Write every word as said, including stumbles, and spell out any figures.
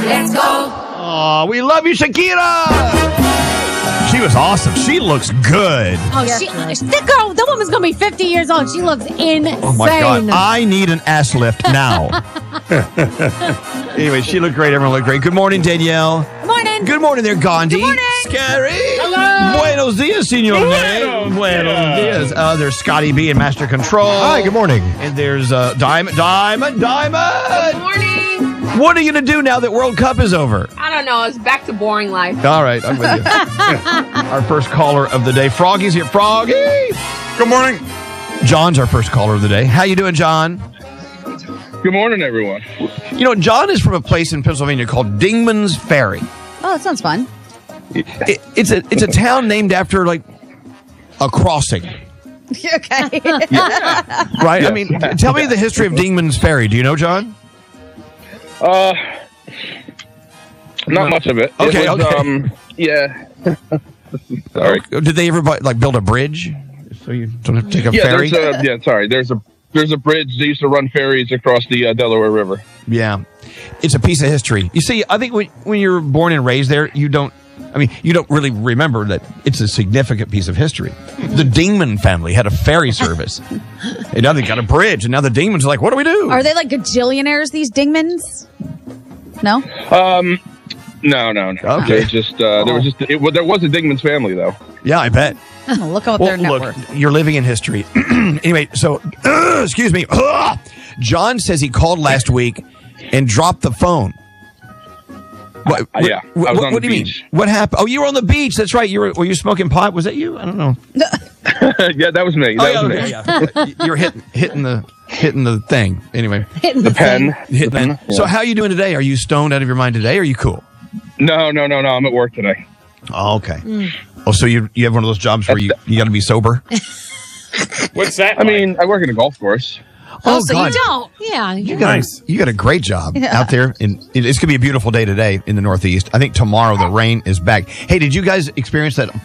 Let's go. Oh, we love you, Shakira. She was awesome. She looks good. Oh, she, that girl, that woman's going to be fifty years old. She looks insane. Oh, my God. I need an ass lift now. Anyway, she looked great. Everyone looked great. Good morning, Danielle. Good morning. Good morning there, Gandhi. Good morning. Scary. Hello. Buenos dias, senor. Buenos Buenos dias. Uh, there's Scotty B in Master Control. Hi, good morning. And there's uh, Diamond, Diamond, Diamond. Good morning. What are you going to do now that World Cup is over? I don't know. It's back to boring life. All right, I'm with you. Our first caller of the day. Froggy's here. Froggy. Good morning. John's our first caller of the day. How you doing, John? Good morning, everyone. You know, John is from a place in Pennsylvania called Dingman's Ferry. Oh, that sounds fun. It, it's a it's a town named after like a crossing, Okay. right? I mean, tell me the history of Dingman's Ferry. Do you know, John? Uh, not much of it. Okay, It was, okay. Um, yeah. Sorry. Did they ever buy, like build a bridge so you don't have to take a Yeah, ferry? there's a, yeah, sorry. There's a there's a bridge. They used to run ferries across the uh, Delaware River. Yeah, it's a piece of history. You see, I think when when you're born and raised there, you don't. I mean, you don't really remember that it's a significant piece of history. The Dingman family had a ferry service, and now they got a bridge, and now the Dingmans are like, "What do we do?" Are they like gajillionaires, these Dingmans? No? Um, no, no, no. Okay. They're just uh, there was just it, well, there was a Dingman's family though. Yeah, I bet. Oh, look at Well, their net look, worth. you're living in history. Anyway, so uh, excuse me. Uh, John says he called last week and dropped the phone. What, Uh, yeah, what, I was what, on what the do you beach. mean? What happened? Oh, you were on the beach. That's right. You were. Were you smoking pot? Was that you? I don't know. Yeah, that was me. That Oh, yeah, was okay, me. yeah. You were hitting hitting the hitting the thing. Anyway, Hitting The pen. hitting The pen, that. So yeah. how are you doing today? Are you stoned out of your mind today? Or are you cool? No, no, no, no. I'm at work today. Oh, okay. Oh, so you you have one of those jobs where you, you got to be sober? What's that? I mean, I work in a golf course. Oh, so God. you don't. Yeah. You You got, Nice. a, you got a great job out there. And it, it's going to be a beautiful day today in the Northeast. I think tomorrow the rain is back. Hey, did you guys experience that